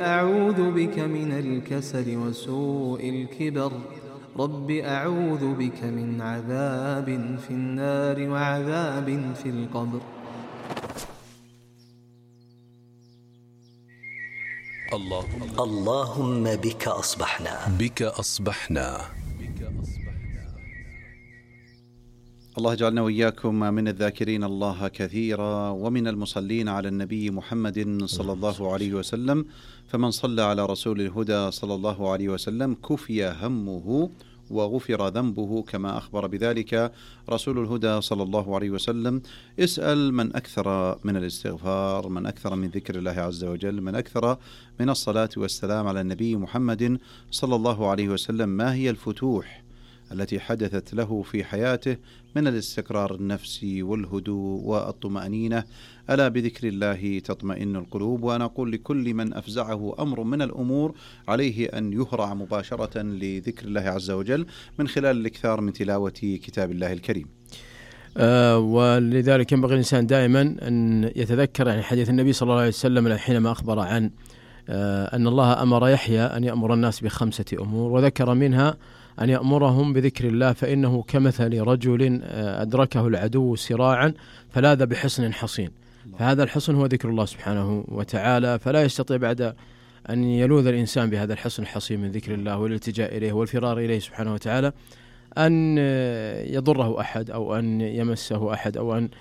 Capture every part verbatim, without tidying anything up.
أعوذ بك من الكسل وسوء الكبر رب أعوذ بك من عذاب في النار وعذاب في القبر. اللهم, اللهم بك أصبحنا بك أصبحنا الله يجعلنا وإياكم من الذاكرين الله كثيرا ومن المصلين على النبي محمد صلى الله عليه وسلم. فمن صلى على رسول الهدى صلى الله عليه وسلم كفي همه وغفر ذنبه كما أخبر بذلك رسول الهدى صلى الله عليه وسلم. اسأل من أكثر من الاستغفار، من أكثر من ذكر الله عز وجل، من أكثر من الصلاة والسلام على النبي محمد صلى الله عليه وسلم، ما هي الفتوح التي حدثت له في حياته من الاستقرار النفسي والهدوء والطمأنينة. ألا بذكر الله تطمئن القلوب. وأنا أقول لكل من أفزعه أمر من الأمور عليه أن يهرع مباشرة لذكر الله عز وجل من خلال الإكثار من تلاوة كتاب الله الكريم. آه ولذلك ينبغي الإنسان دائما أن يتذكر يعني حديث النبي صلى الله عليه وسلم حينما أخبر عن آه أن الله أمر يحيى أن يأمر الناس بخمسة أمور، وذكر منها أن يأمرهم بذكر الله، فإنه كمثل رجل أدركه العدو سراعا فلاذ بحصن حصين، فهذا الحصن هو ذكر الله سبحانه وتعالى، فلا يستطيع بعد أن يلوذ الإنسان بهذا الحصن الحصين من ذكر الله والالتجاء إليه والفرار إليه سبحانه وتعالى أن يضره أحد أو أن يمسه أحد أو أن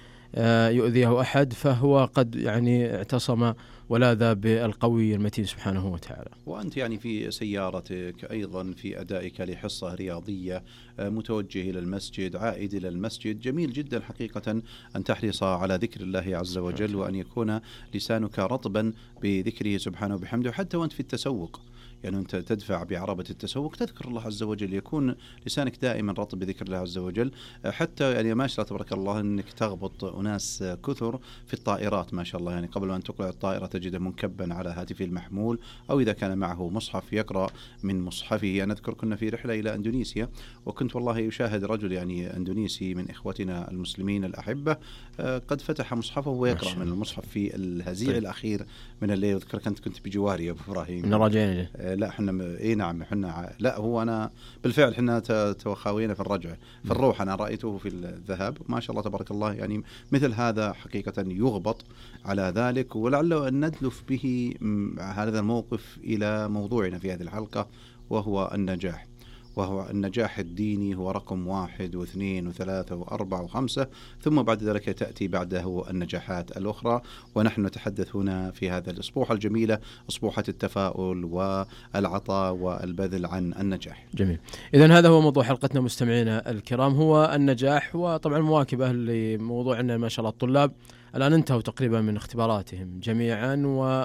يؤذيه أحد، فهو قد يعني اعتصم ولاذ بالقوي المتين سبحانه وتعالى. وأنت يعني في سيارتك أيضا في أدائك لحصة رياضية متوجه إلى المسجد عائد إلى المسجد، جميل جدا حقيقة أن تحرص على ذكر الله عز وجل وأن يكون لسانك رطبا بذكره سبحانه وبحمده. حتى وأنت في التسوق يعني أنت تدفع بعربة التسوق تذكر الله عز وجل، يكون لسانك دائما رطب بذكر الله عز وجل. حتى يعني ما شاء الله تبارك الله أنك تغبط أناس كثر في الطائرات ما شاء الله، يعني قبل أن تقلع الطائرة تجده منكبا على هاتفه المحمول، أو إذا كان معه مصحف يقرأ من مصحفه. أنا أذكر كنا في رحلة إلى أندونيسيا وكنت والله أشاهد رجل يعني أندونيسي من إخوتنا المسلمين الأحبة قد فتح مصحفه ويقرأ من المصحف في الهزيع طيب. الأخير من الليل. أذكر كنت كنت بجواري يا أبو إبراهيم من راجعين لا احنا اي نعم احنا لا هو انا بالفعل احنا توخاوينا في الرجعه في الروح، انا رايته في الذهاب ما شاء الله تبارك الله. يعني مثل هذا حقيقه يغبط على ذلك، ولعله ان ندلف به هذا الموقف الى موضوعنا في هذه الحلقه، وهو النجاح. وهو النجاح الديني هو رقم واحد واثنين وثلاثة وأربعة وخمسة، ثم بعد ذلك تأتي بعده النجاحات الأخرى. ونحن نتحدث هنا في هذا الأسبوع الجميلة أسبوعة التفاؤل والعطاء والبذل عن النجاح. جميل. إذن هذا هو موضوع حلقتنا مستمعينا الكرام، هو النجاح. وطبعا مواكبة لموضوعنا ما شاء الله الطلاب الآن انتهوا تقريبا من اختباراتهم جميعا، و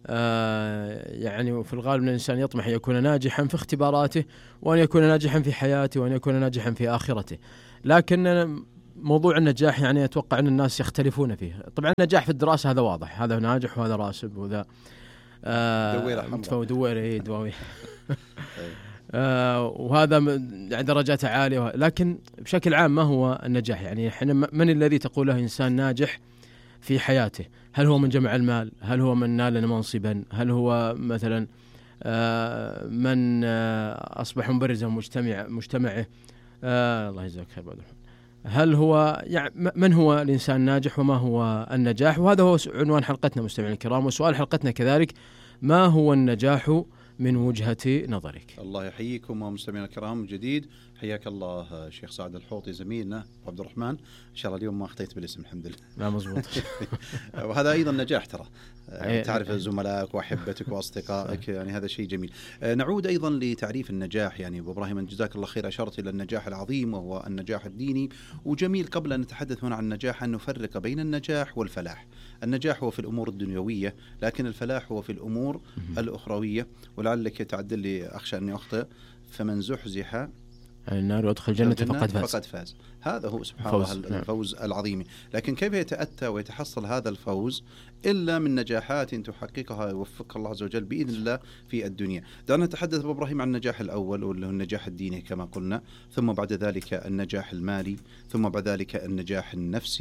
آه يعني في الغالب الإنسان يطمح أن يكون ناجحا في اختباراته وأن يكون ناجحا في حياته وأن يكون ناجحا في آخرته. لكن موضوع النجاح يعني أتوقع أن الناس يختلفون فيه. طبعا النجاح في الدراسة هذا واضح، هذا ناجح وهذا راسب وذا دويرة دويرة آه وهذا درجات عالية. لكن بشكل عام ما هو النجاح؟ يعني من الذي تقول له إنسان ناجح في حياته؟ هل هو من جمع المال؟ هل هو من نال منصبا؟ هل هو مثلا آه من آه أصبح مبرزا مجتمع مجتمعه؟ آه الله يجزاك خير. هل هو يعني من هو الإنسان الناجح وما هو النجاح؟ وهذا هو عنوان حلقتنا مستمعينا الكرام. وسؤال حلقتنا كذلك: ما هو النجاح من وجهة نظرك؟ الله يحييكم ومستمعينا الكرام جديد. حياك الله شيخ سعد الحوطي زميلنا عبد الرحمن، إن شاء الله اليوم ما أخطيت بالاسم الحمد لله. لا مزبوط. وهذا أيضا نجاح ترى، تعرف زملائك وأحبتك وأصدقائك، يعني هذا شيء جميل. نعود أيضا لتعريف النجاح. يعني أبو إبراهيم جزاك الله خير أشرت إلى النجاح العظيم وهو النجاح الديني، وجميل قبل أن نتحدث هنا عن النجاح أن نفرق بين النجاح والفلاح. النجاح هو في الأمور الدنيوية، لكن الفلاح هو في الأمور الأخروية. ولعلك تعدل لي، أخشى أني أخطئ: فمن زحزح النار وادخل الجنة فقد فاز. فقد فاز. هذا هو سبحان الله الفوز العظيم. لكن كيف يتأتى ويتحصل هذا الفوز إلا من نجاحات تحققها يوفقك الله عز وجل بإذن الله في الدنيا. دعنا نتحدث أبو إبراهيم عن النجاح الأول واللي هو النجاح الديني كما قلنا، ثم بعد ذلك النجاح المالي، ثم بعد ذلك النجاح النفسي،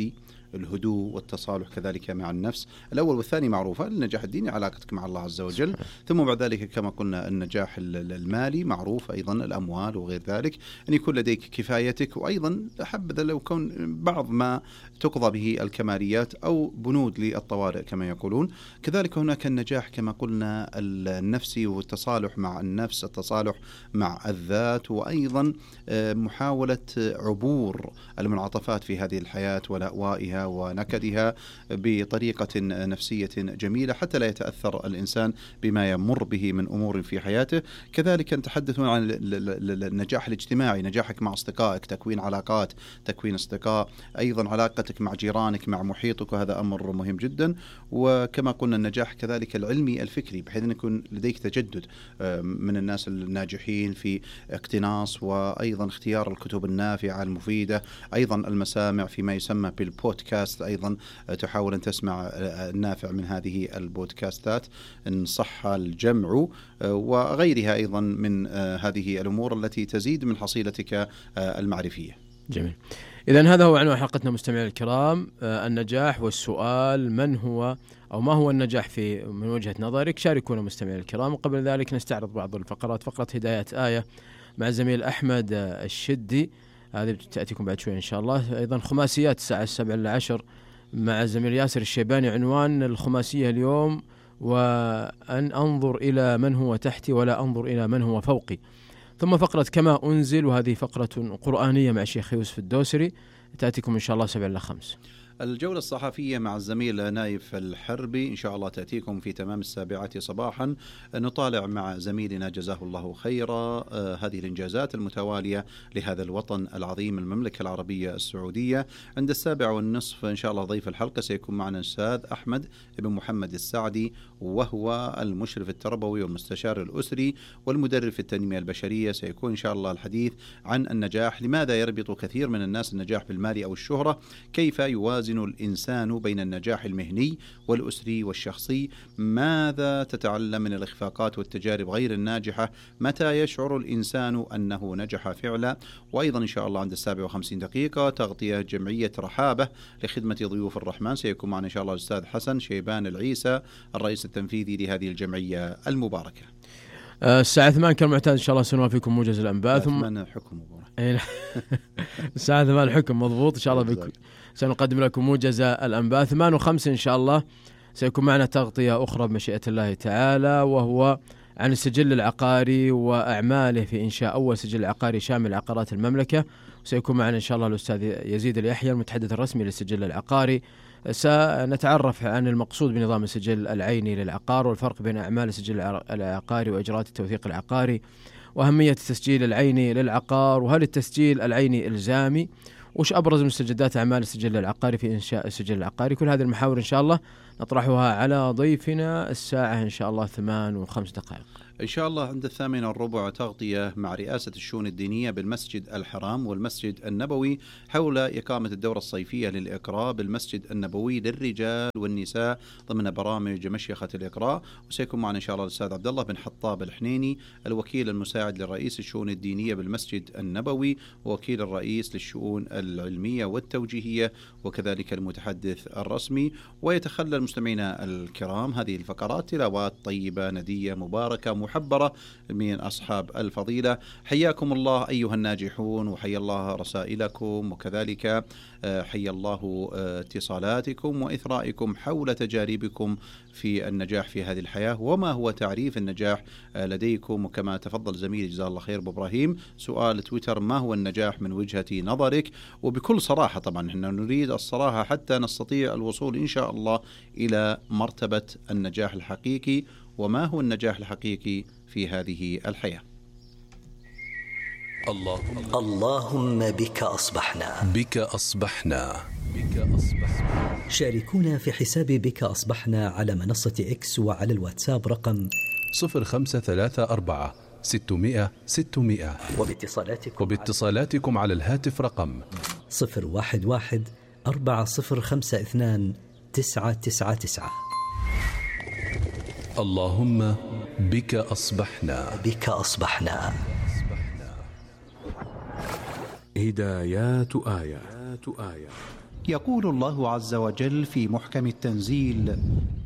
الهدوء والتصالح كذلك مع النفس. الأول والثاني معروفة، النجاح الديني علاقتك مع الله عز وجل، ثم بعد ذلك كما قلنا النجاح المالي معروف أيضا، الأموال وغير ذلك، أن يكون لديك كفايتك، وأيضا حبذا لو كون بعض ما تقضى به الكماليات أو بنود للطوارئ كما يقولون. كذلك هناك النجاح كما قلنا النفسي والتصالح مع النفس، التصالح مع الذات، وأيضا محاولة عبور المنعطفات في هذه الحياة ولأوائها ونكدها بطريقة نفسية جميلة حتى لا يتأثر الإنسان بما يمر به من أمور في حياته. كذلك نتحدث عن النجاح الاجتماعي، نجاحك مع أصدقائك، تكوين علاقات، تكوين أصدقاء، أيضا علاقتك مع جيرانك، مع محيطك، وهذا أمر مهم جدا. وكما قلنا النجاح كذلك العلمي الفكري، بحيث أن يكون لديك تجدد من الناس الناجحين في اقتناص وأيضا اختيار الكتب النافعة المفيدة، أيضا المسامع فيما يسمى بالبودكاست، أيضا تحاول أن تسمع النافع من هذه البودكاستات إن صح الجمع، وغيرها أيضا من هذه الأمور التي تزيد من حصيلتك المعرفية. جميل. إذن هذا هو عنوان حلقتنا مستمعي الكرام، النجاح والسؤال من هو أو ما هو النجاح في من وجهة نظرك؟ شاركونا مستمعي الكرام. وقبل ذلك نستعرض بعض الفقرات. فقرة هدايات آية مع زميل أحمد الشدي، هذه تأتيكم بعد شوي إن شاء الله. أيضا خماسيات الساعة السابعة إلى عشر مع زميل ياسر الشيباني، عنوان الخماسية اليوم: وأن أنظر إلى من هو تحتي ولا أنظر إلى من هو فوقي. ثم فقرة كما أنزل، وهذه فقرة قرآنية مع الشيخ يوسف الدوسري، تأتيكم إن شاء الله سبع إلى خمس. الجولة الصحفية مع الزميل نايف الحربي إن شاء الله تأتيكم في تمام السابعة صباحا. نطالع مع زميلنا جزاه الله خيرا هذه الإنجازات المتوالية لهذا الوطن العظيم المملكة العربية السعودية. عند السابعة والنصف إن شاء الله ضيف الحلقة سيكون معنا الأستاذ أحمد بن محمد السعدي، وهو المشرف التربوي والمستشار الأسري والمدرب في التنمية البشرية. سيكون إن شاء الله الحديث عن النجاح، لماذا يربط كثير من الناس النجاح بالمال أو الشهرة، كيف يوازن الإنسان بين النجاح المهني والأسري والشخصي، ماذا تتعلم من الإخفاقات والتجارب غير الناجحة، متى يشعر الإنسان أنه نجح فعلا. وأيضا إن شاء الله عند السابعة وخمسين دقيقة تغطية جمعية رحابة لخدمة ضيوف الرحمن، سيكون معنا إن شاء الله الأستاذ حسن شيبان العيسى الرئيس التنفيذي لهذه الجمعية المباركة. الساعة ثمان كالمعتاد إن شاء الله سنوافيكم موجز الأنباء. ثم حكم مبارك. الساعة ثمان حكم مضبوط إن شاء الله بكم. سنقدم لكم موجز الأنباء. ثمان وخمس إن شاء الله سيكون معنا تغطية أخرى بمشيئة الله تعالى، وهو عن السجل العقاري وأعماله في إنشاء أول سجل عقاري شامل عقارات المملكة. وسيكون معنا إن شاء الله الأستاذ يزيد اليحيى المتحدث الرسمي للسجل العقاري. سنتعرف عن المقصود بنظام السجل العيني للعقار، والفرق بين أعمال السجل العقاري وإجراءات التوثيق العقاري، وأهمية التسجيل العيني للعقار، وهل التسجيل العيني إلزامي، وش أبرز مستجدات أعمال السجل العقاري في إنشاء السجل العقاري. كل هذه المحاور إن شاء الله نطرحها على ضيفنا الساعة إن شاء الله ثمان وخمس دقائق. إن شاء الله عند الثامن والربع تغطية مع رئاسة الشؤون الدينية بالمسجد الحرام والمسجد النبوي حول إقامة الدورة الصيفية للإقراء بالمسجد النبوي للرجال والنساء ضمن برامج مشيخة الإقراء. وسيكون معنا إن شاء الله الأستاذ عبد الله بن حطاب الحنيني الوكيل المساعد لرئيس الشؤون الدينية بالمسجد النبوي، ووكيل الرئيس للشؤون العلمية والتوجيهية، وكذلك المتحدث الرسمي. ويتخلى المستمعين الكرام هذه الفقرات تلاوات طيبة ندية مباركة محبرة من أصحاب الفضيلة. حياكم الله أيها الناجحون، وحيا الله رسائلكم، وكذلك حيا الله اتصالاتكم وإثرائكم حول تجاربكم في النجاح في هذه الحياة، وما هو تعريف النجاح لديكم. وكما تفضل زميلي جزاه الله خير أبو إبراهيم، سؤال تويتر: ما هو النجاح من وجهة نظرك؟ وبكل صراحة طبعا نحن نريد الصراحة حتى نستطيع الوصول إن شاء الله إلى مرتبة النجاح الحقيقي. وما هو النجاح الحقيقي في هذه الحياة؟ اللهم اللهم بك أصبحنا بك أصبحنا بك أصبحنا. شاركونا في حساب بك أصبحنا على منصة إكس وعلى الواتساب رقم صفر خمسة ثلاثة أربعة ستمائة ستمائة، وباتصالاتكم وباتصالاتكم على الهاتف رقم صفر واحد واحد أربعة صفر خمسة اثنان تسعة تسعة تسعة. اللهم بك أصبحنا بك أصبحنا. هدايات آية. يقول الله عز وجل في محكم التنزيل: